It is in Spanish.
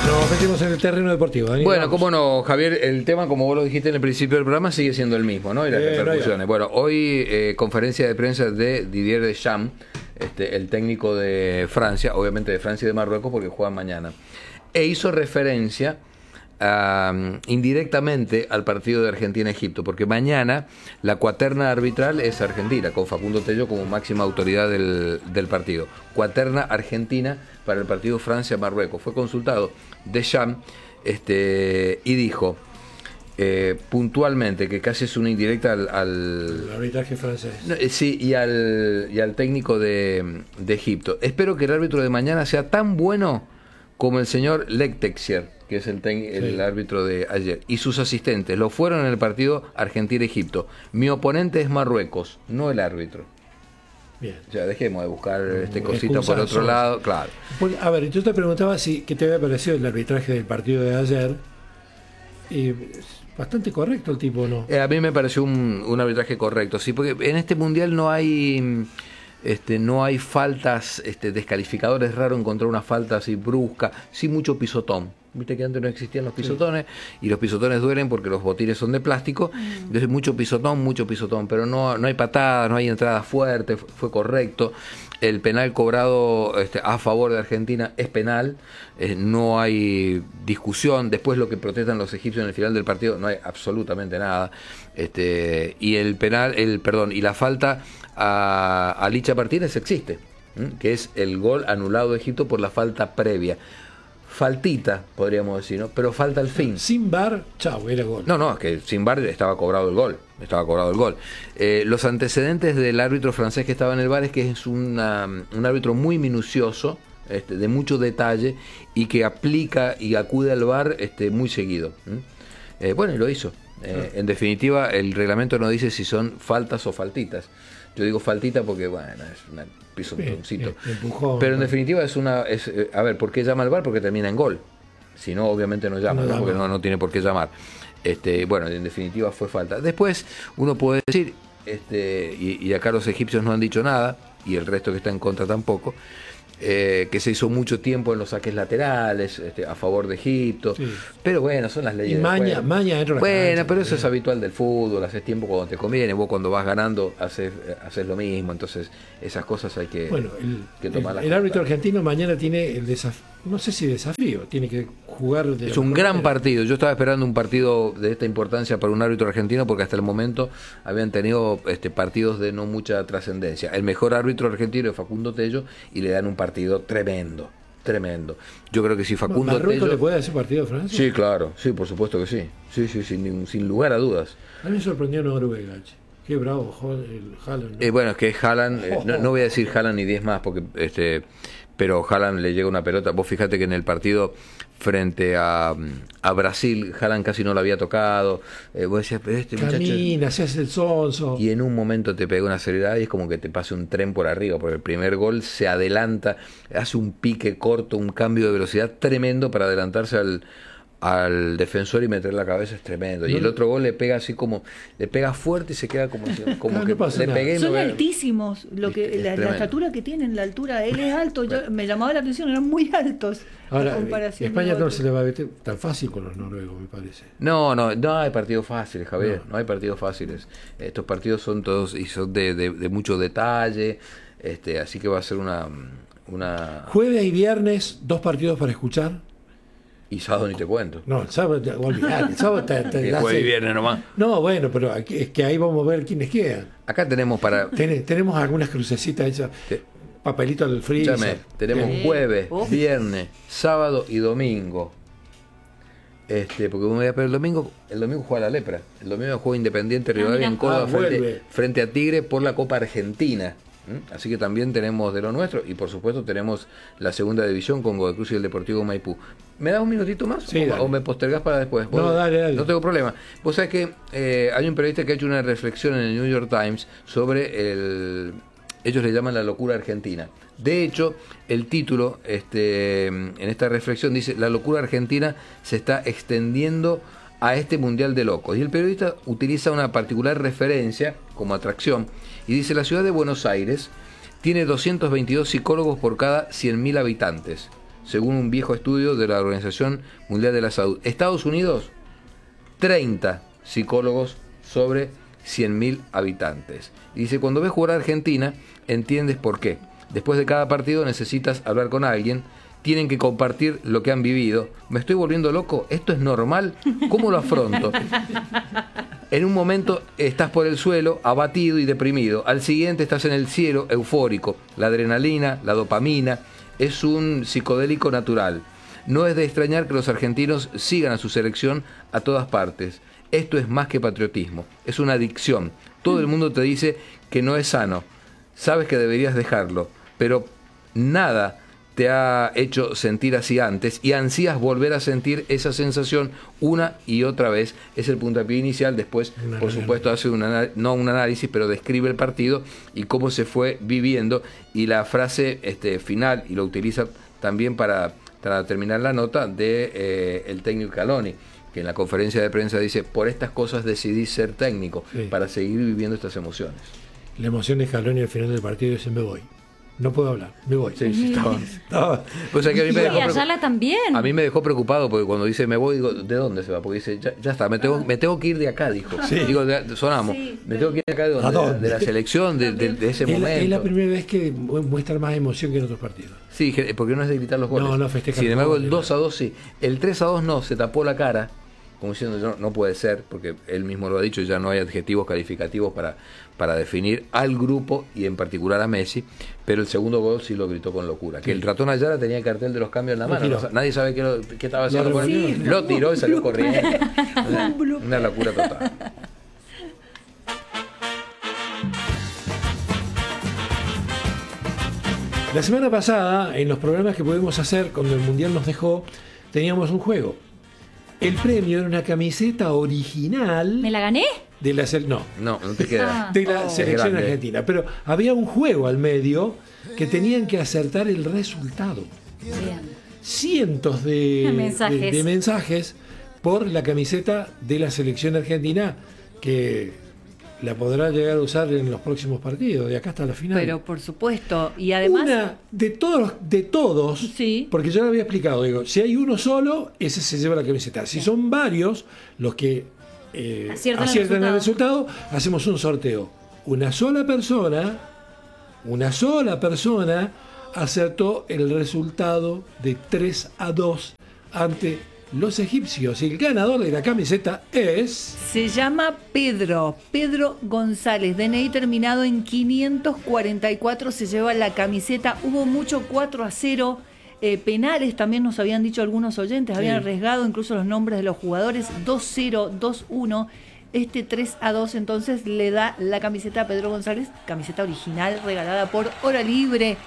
Nos metimos en el terreno deportivo, Daniel. Bueno, Vamos. cómo no, Javier, el tema, como vos lo dijiste en el principio del programa, sigue siendo el mismo, ¿no? Y las repercusiones. Bueno, hoy conferencia de prensa de Didier Deschamps, el técnico de Francia, obviamente de Francia y de Marruecos, porque juegan mañana. E hizo referencia indirectamente al partido de Argentina-Egipto, porque mañana la cuaterna arbitral es Argentina, con Facundo Tello como máxima autoridad del partido. Cuaterna argentina para el partido Francia-Marruecos. Fue consultado Deschamps y dijo puntualmente, que casi es una indirecta al arbitraje francés. Sí, y al técnico de Egipto. Espero que el árbitro de mañana sea tan bueno como el señor Lectexier, que es el árbitro de ayer, y sus asistentes lo fueron en el partido Argentina-Egipto. Mi oponente es Marruecos, no el árbitro. Bien. Ya dejemos de buscar cosita por otro lado, claro. Porque, a ver, yo te preguntaba qué te había parecido el arbitraje del partido de ayer. Y bastante correcto el tipo, ¿no? A mí me pareció un arbitraje correcto, sí, porque en este mundial no hay faltas descalificadoras. Es raro encontrar una falta así brusca, sí mucho pisotón. Viste que antes no existían los pisotones, y los pisotones duelen porque los botines son de plástico. Entonces mucho pisotón, pero no hay patadas, no hay entradas fuertes. Fue correcto. El penal cobrado a favor de Argentina es penal, no hay discusión. Después lo que protestan los egipcios en el final del partido, no hay absolutamente nada. Y y la falta a Licha Martínez existe, que es el gol anulado de Egipto por la falta previa. Faltita, podríamos decir, ¿no? Pero falta al fin. Sin VAR, chau, era gol. No, es que sin VAR estaba cobrado el gol. Los antecedentes del árbitro francés que estaba en el VAR es que es un árbitro muy minucioso, de mucho detalle, y que aplica y acude al VAR muy seguido. Bueno, y lo hizo. En definitiva, el reglamento no dice si son faltas o faltitas. Yo digo faltita porque, bueno, es un pisotoncito. Empujón, pero en definitiva a ver, ¿por qué llama al VAR? Porque termina en gol. Si no, obviamente no llama, ¿no? Porque no tiene por qué llamar. Bueno, en definitiva fue falta. Después uno puede decir, y acá los egipcios no han dicho nada, y el resto que está en contra tampoco, que se hizo mucho tiempo en los saques laterales a favor de Egipto, sí. Pero bueno, son las leyes. Y maña bueno, pero eso es habitual del fútbol, haces tiempo cuando te conviene, vos cuando vas ganando haces lo mismo, entonces esas cosas hay que, tomarlas. El árbitro argentino mañana tiene el desafío, no sé si desafío, tiene que jugar es un gran partido. Yo estaba esperando un partido de esta importancia para un árbitro argentino, porque hasta el momento habían tenido partidos de no mucha trascendencia. El mejor árbitro argentino es Facundo Tello, y le dan un partido tremendo. Yo creo que si Facundo ¿Marruecos Tello le puede hacer partido a Francia? Sí, claro, sí, por supuesto que sí. Sí, sin lugar a dudas. A mí me sorprendió Noruega, qué bravo el Haaland, ¿no? Bueno, es que Haaland, no voy a decir Haaland ni 10 más, porque pero Haaland le llega una pelota. Vos fíjate que en el partido frente a Brasil, Haaland casi no lo había tocado. Vos decías, pero camina, se hace el sonso. Y en un momento te pega una seriedad y es como que te pase un tren por arriba, porque el primer gol se adelanta, hace un pique corto, un cambio de velocidad tremendo para adelantarse al defensor y meter la cabeza, es tremendo. Y el otro gol le pega así como, le pega fuerte y se queda como que le pegué. Son altísimos, la estatura que tienen, la altura, él es alto, me llamaba la atención, eran muy altos. Ahora, España no se le va a meter tan fácil con los noruegos, me parece. No hay partidos fáciles, Javier, no hay partidos fáciles. Estos partidos son todos y son de mucho detalle, así que va a ser una... Jueves y viernes, 2 partidos para escuchar. Y sábado ni te cuento. No, el sábado, olvidar, el sábado jueves y viernes nomás. No, bueno, pero es que ahí vamos a ver quiénes quedan. Acá tenemos tenemos algunas crucecitas hechas, papelito al freezer. Tenemos jueves, viernes, sábado y domingo. Porque pero el domingo juega la Lepra. El domingo juega Independiente Rivadavia en Córdoba frente a Tigre por la Copa Argentina. Así que también tenemos de lo nuestro, y por supuesto tenemos la segunda división con Godoy Cruz y el Deportivo Maipú. ¿Me das un minutito más? Sí, ¿O me postergás para después? No, dale. No tengo problema. Vos sabés que hay un periodista que ha hecho una reflexión en el New York Times sobre ellos le llaman la locura argentina. De hecho, el título en esta reflexión dice: la locura argentina se está extendiendo a este mundial de locos. Y el periodista utiliza una particular referencia como atracción y dice: la ciudad de Buenos Aires tiene 222 psicólogos por cada 100.000 habitantes. según un viejo estudio de la Organización Mundial de la Salud. Estados Unidos, 30 psicólogos sobre 100.000 habitantes. Y dice, cuando ves jugar a Argentina, entiendes por qué. Después de cada partido necesitas hablar con alguien, tienen que compartir lo que han vivido. ¿Me estoy volviendo loco? ¿Esto es normal? ¿Cómo lo afronto? En un momento estás por el suelo, abatido y deprimido. Al siguiente estás en el cielo, eufórico. La adrenalina, la dopamina, es un psicodélico natural. No es de extrañar que los argentinos sigan a su selección a todas partes. Esto es más que patriotismo, es una adicción. Todo el mundo te dice que no es sano. Sabes que deberías dejarlo, pero nada te ha hecho sentir así antes y ansías volver a sentir esa sensación una y otra vez. Es el puntapié inicial. Después, por supuesto, hace no un análisis, pero describe el partido y cómo se fue viviendo, y la frase final, y lo utiliza también para terminar la nota de el técnico Scaloni, que en la conferencia de prensa dice: por estas cosas decidí ser técnico, para seguir viviendo estas emociones. La emoción de Scaloni al final del partido dice: me voy. No puedo hablar, me voy. Sí, estaba. O sea, que a mí me dejó Ayala también. A mí me dejó preocupado porque cuando dice me voy, digo, ¿de dónde se va? Porque dice, ya está, me tengo que ir de acá, dijo. Sí. Digo, sonamos. Sí, me tengo que ir de acá, de la selección, de ese momento. Es la primera vez que muestra más emoción que en otros partidos. Sí, porque no es de gritar los goles. No festeja. Sin embargo, el 2-2 sí. El 3-2 no, se tapó la cara, como diciendo, no puede ser, porque él mismo lo ha dicho, ya no hay adjetivos calificativos para definir al grupo y en particular a Messi, pero el segundo gol sí lo gritó con locura. Sí. Que el ratón Ayala tenía el cartel de los cambios en la mano, nadie sabe qué estaba haciendo con él. Lo tiró y salió corriendo. Una locura total. La semana pasada, en los programas que pudimos hacer cuando el Mundial nos dejó, teníamos un juego. El premio era una camiseta original. ¿Me la gané? De la no te queda. De la selección argentina. Pero había un juego al medio que tenían que acertar el resultado. Bien. Cientos de mensajes por la camiseta de la selección argentina, que la podrá llegar a usar en los próximos partidos, de acá hasta la final. Pero por supuesto, y además una de todos, sí. Porque yo lo había explicado, digo, si hay uno solo, ese se lleva la camiseta. Si son varios los que aciertan el resultado, hacemos un sorteo. Una sola persona acertó el resultado de 3-2 ante los egipcios, y el ganador de la camiseta se llama Pedro González, DNI terminado en 544, se lleva la camiseta. Hubo mucho 4-0, penales también nos habían dicho algunos oyentes, habían arriesgado incluso los nombres de los jugadores. 2-0, 2-1, 3-2 entonces le da la camiseta a Pedro González, camiseta original regalada por Hora Libre.